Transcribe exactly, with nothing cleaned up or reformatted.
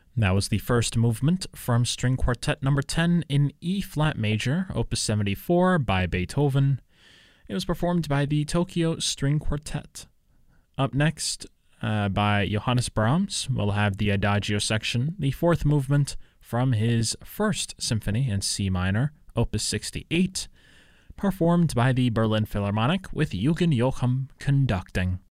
That was the first movement from String Quartet number ten in E-flat major, opus seventy-four by Beethoven. It was performed by the Tokyo String Quartet. Up next, uh, by Johannes Brahms, we'll have the Adagio section, the fourth movement from his first symphony in C minor, opus sixty-eight, performed by the Berlin Philharmonic with Eugen Jochum conducting.